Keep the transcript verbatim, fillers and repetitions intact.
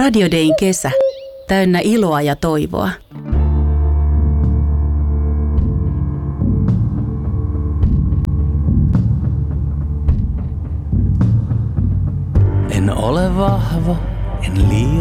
Radio Dayn kesä, täynnä iloa ja toivoa. En ole vahva, en liian